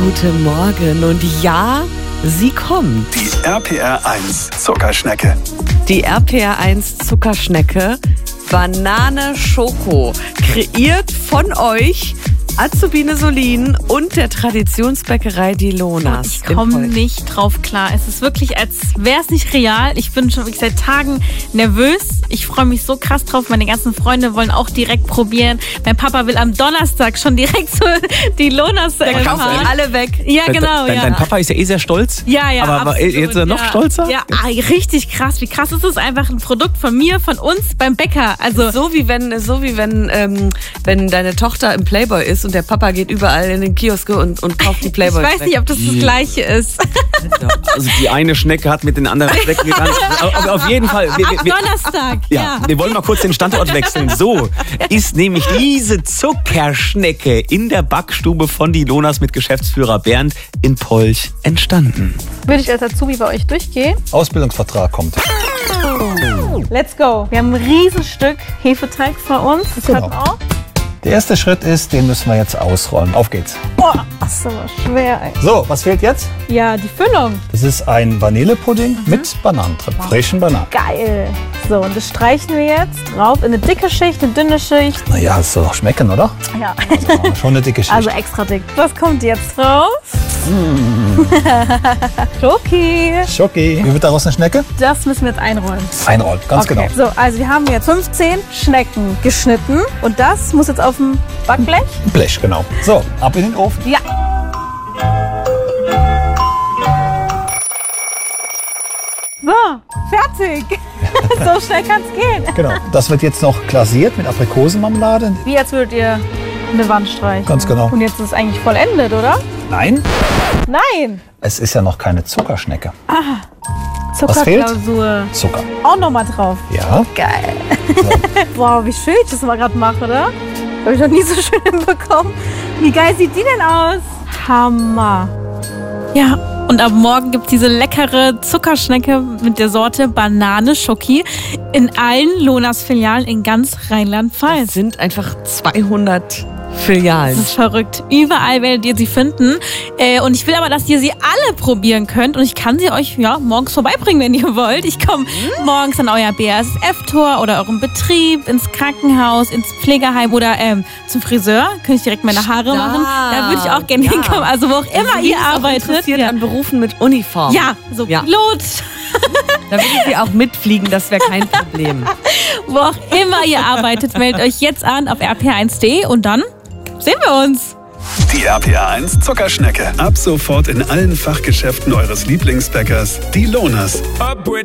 Guten Morgen und ja, sie kommt. Die RPR1 Zuckerschnecke. Die RPR1 Zuckerschnecke, Banane Schoko, kreiert von euch, Azubine Solin und der Traditionsbäckerei Die Lonas. Ich komme nicht drauf klar. Es ist wirklich, als wäre es nicht real. Ich bin schon wirklich seit Tagen nervös. Ich freue mich so krass drauf. Meine ganzen Freunde wollen auch direkt probieren. Mein Papa will am Donnerstag schon direkt so die Lonas kaufen alle weg. Ja, genau. Dein Papa ist ja eh sehr stolz. Ja, aber absolut. jetzt ist er noch stolzer? Ja, richtig krass. Wie krass ist es? Einfach ein Produkt von mir, von uns beim Bäcker. Also So wie wenn deine Tochter im Playboy ist und der Papa geht überall in den Kioske und kauft die Playboy. ich weiß nicht, ob das Gleiche ist. Also die eine Schnecke hat mit den anderen Schnecken getan. Aber auf jeden Fall. Donnerstag. Ja, wir wollen mal kurz den Standort wechseln. So ist nämlich diese Zuckerschnecke in der Backstube von Die Lonas mit Geschäftsführer Bernd in Polch entstanden. Würde ich als Azubi bei euch durchgehen? Ausbildungsvertrag kommt. Let's go. Wir haben ein Riesenstück Hefeteig vor uns. Das Genau. hat auch. Der erste Schritt ist, den müssen wir jetzt ausrollen. Auf geht's. Boah, das ist aber schwer, ey. So, was fehlt jetzt? Ja, die Füllung. Das ist ein Vanillepudding mit Bananen drin. Frischen Bananen. Geil. So, und das streichen wir jetzt drauf in eine dicke Schicht, eine dünne Schicht. Naja, es soll doch schmecken, oder? Ja. Also, schon eine dicke Schicht. Also extra dick. Was kommt jetzt drauf? Schoki. Schoki. Wie wird daraus eine Schnecke? Das müssen wir jetzt einrollen. Einrollen, ganz genau. So, also wir haben jetzt 15 Schnecken geschnitten. Und das muss jetzt auf dem Backblech. Blech, genau. So, ab in den Ofen. Ja. So, fertig. So schnell kann es gehen. Genau. Das wird jetzt noch glasiert mit Aprikosenmarmelade. Wie als würdet ihr eine Wand streichen. Ganz genau. Und jetzt ist es eigentlich vollendet, oder? Nein, Nein. es ist ja noch keine Zuckerschnecke. fehlt? Zuckerklausur. Zucker. Auch nochmal drauf. Ja. Geil. Wow, wie schön ich das mal gerade mache, oder? Habe ich noch nie so schön hinbekommen. Wie geil sieht die denn aus? Hammer. Ja, und ab morgen gibt es diese leckere Zuckerschnecke mit der Sorte Banane Schoki in allen Lonas-Filialen in ganz Rheinland-Pfalz. Es sind einfach 200 Filialen. Das ist verrückt. Überall werdet ihr sie finden. Und ich will aber, dass ihr sie alle probieren könnt. Und ich kann sie euch morgens vorbeibringen, wenn ihr wollt. Ich komme morgens an euer BASF-Tor oder eurem Betrieb, ins Krankenhaus, ins Pflegeheim oder zum Friseur. Könnte ich direkt meine Haare machen. Da würde ich auch gerne hinkommen. Also wo auch immer ihr arbeitet. Interessiert an Berufen mit Uniform. Ja, so Ja. Pilot. Da würden Sie auch mitfliegen, das wäre kein Problem. Wo auch immer ihr arbeitet, meldet euch jetzt an auf rpr1.de und dann sehen wir uns. Die RPR1 Zuckerschnecke. Ab sofort in allen Fachgeschäften eures Lieblingsbäckers Die Lonas.